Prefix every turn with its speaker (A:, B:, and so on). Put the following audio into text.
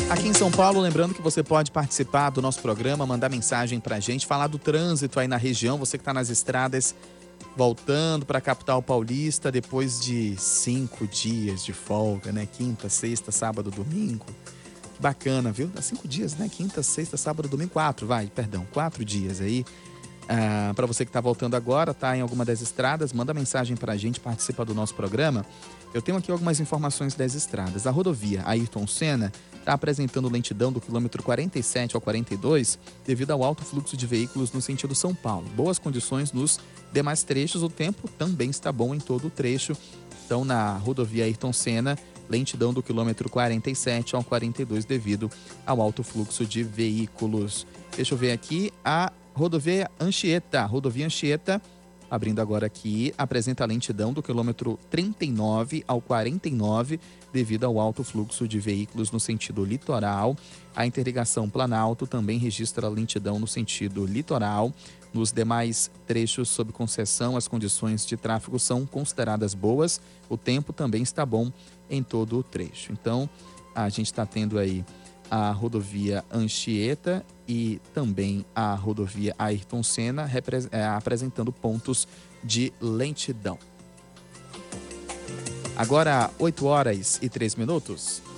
A: Aqui em São Paulo, lembrando que você pode participar do nosso programa, mandar mensagem pra gente, falar do trânsito aí na região, você que tá nas estradas, voltando para a capital paulista depois de 5 dias de folga, né? Quinta, sexta, sábado, domingo. Que bacana, viu? Dá 5 dias, né? Quinta, sexta, sábado, domingo, 4 dias aí. Para você que está voltando agora, tá em alguma das estradas, manda mensagem para a gente, participa do nosso programa. Eu tenho aqui algumas informações das estradas. A rodovia Ayrton Senna está apresentando lentidão do quilômetro 47 ao 42 devido ao alto fluxo de veículos no sentido São Paulo. Boas condições nos demais trechos, o tempo também está bom em todo o trecho. Então, na rodovia Ayrton Senna, lentidão do quilômetro 47 ao 42 devido ao alto fluxo de veículos. Deixa eu ver aqui a rodovia Anchieta, abrindo agora aqui, apresenta lentidão do quilômetro 39 ao 49 devido ao alto fluxo de veículos no sentido litoral. A interligação Planalto também registra lentidão no sentido litoral. Nos demais trechos sob concessão, as condições de tráfego são consideradas boas. O tempo também está bom em todo o trecho. Então, a gente está tendo aí a rodovia Anchieta e também a rodovia Ayrton Senna apresentando pontos de lentidão. Agora, 8 horas e 3 minutos.